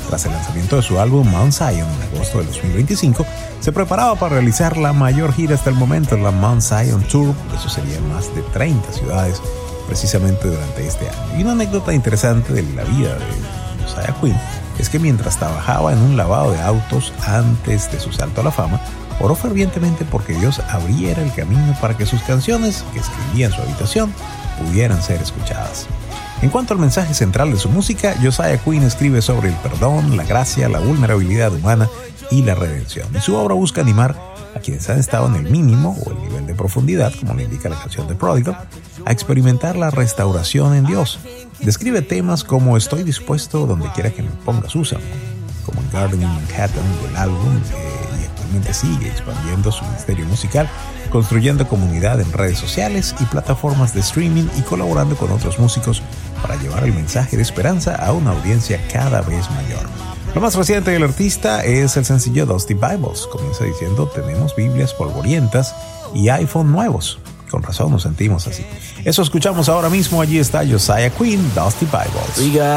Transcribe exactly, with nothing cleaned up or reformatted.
Tras el lanzamiento de su álbum Mount Zion en agosto de dos mil veinticinco, se preparaba para realizar la mayor gira hasta el momento, la Mount Zion Tour. Eso sería en más de treinta ciudades precisamente durante este año. Y una anécdota interesante de la vida de Josiah Quinn es que mientras trabajaba en un lavado de autos antes de su salto a la fama, oró fervientemente porque Dios abriera el camino para que sus canciones, que escribía en su habitación, pudieran ser escuchadas. En cuanto al mensaje central de su música, Josiah Quinn escribe sobre el perdón, la gracia, la vulnerabilidad humana y la redención. Y su obra busca animar a quienes han estado en el mínimo o el nivel de profundidad, como le indica la canción de Prodigal, a experimentar la restauración en Dios. Describe temas como Estoy dispuesto donde quiera que me pongas, úsame, como en Garden in Manhattan del álbum, eh, y actualmente sigue expandiendo su ministerio musical, construyendo comunidad en redes sociales y plataformas de streaming y colaborando con otros músicos para llevar el mensaje de esperanza a una audiencia cada vez mayor. Lo más reciente del artista es el sencillo Dusty Bibles. Comienza diciendo: tenemos Biblias polvorientas y iPhone nuevos. Con razón nos sentimos así. Eso escuchamos ahora mismo. Allí está Josiah Quinn, Dusty Bibles.